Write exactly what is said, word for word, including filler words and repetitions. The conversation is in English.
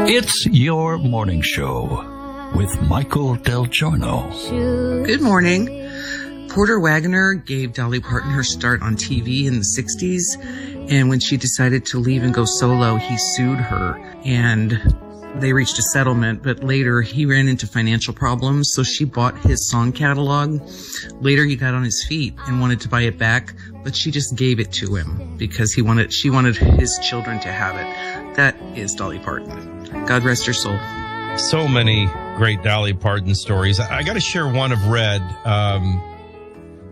It's your morning show with Michael Del Giorno. Good morning. Porter Wagoner gave Dolly Parton her start on T V in the sixties, and when she decided to leave and go solo, he sued her, and they reached a settlement, but later he ran into financial problems, so she bought his song catalog. Later he got on his feet and wanted to buy it back, but she just gave it to him because he wanted she wanted his children to have it. That is Dolly Parton. God rest her soul. So many great Dolly Parton stories. I, I got to share one of Red. Um,